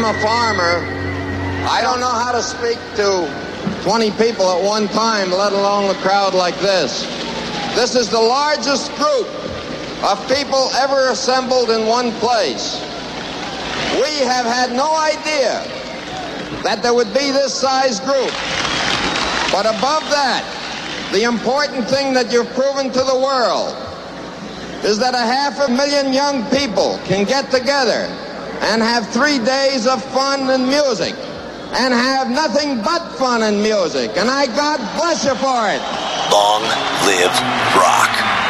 a farmer. I don't know how to speak to 20 people at one time, let alone a crowd like this. This is the largest group of people ever assembled in one place. We have had no idea that there would be this size group. But above that, the important thing that you've proven to the world is that 500,000 young people can get together and have 3 days of fun and music and have nothing but fun and music. And I God bless you for it. Long live rock.